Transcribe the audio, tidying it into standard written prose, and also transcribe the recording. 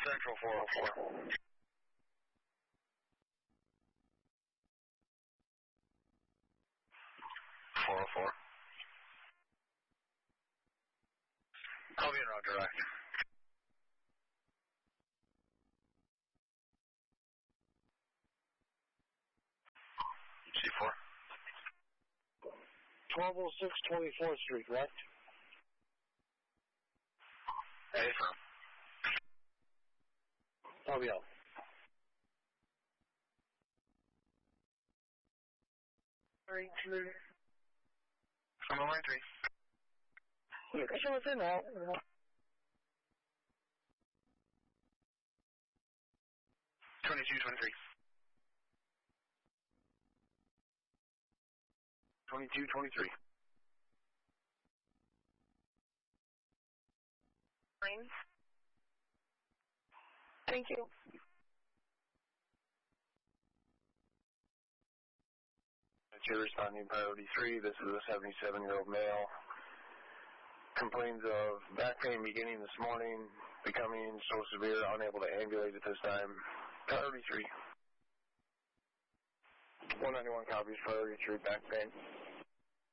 Central 404. 404. Copy and route direct. C4. 1206 24th Street, correct? Affirm. LBL. I'm on line 3. You can show us in now. 2223. 2223. Fine. Thank you. You're responding priority 3. This is a 77-year-old male. Complains of back pain beginning this morning, becoming so severe, unable to ambulate at this time. Priority 3. 191 copies, priority 3, back pain.